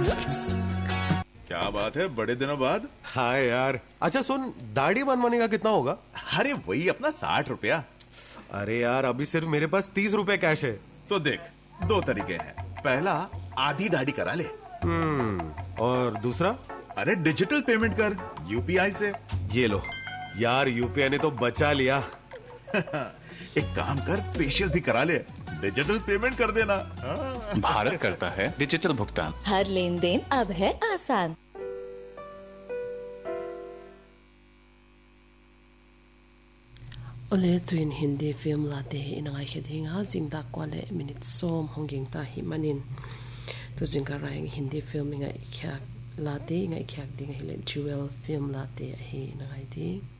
क्या बात है, बड़े दिनों बाद। हाँ यार। अच्छा सुन, दाढ़ी बनवाने का कितना होगा? अरे वही अपना 60 रुपया। अरे यार, अभी सिर्फ मेरे पास 30 रुपए कैश है। तो देख, दो तरीके हैं। पहला, आधी दाढ़ी करा ले। और दूसरा? अरे डिजिटल पेमेंट कर यूपीआई से। ये लो यार, यूपीआई ने तो बचा लिया। एक काम कर, फेशियल भी करा ले, डिजिटल पेमेंट कर देना। भारत करता है डिजिटल भुगतान। हर लेन देन अब है आसान। Ole tuin Hindi film late inangai khedinga jingda kwale minute som honging ta hi manin to jingka raing Hindi film inga ikyak late inga ikyak ding hilen jewel film late hi inangai di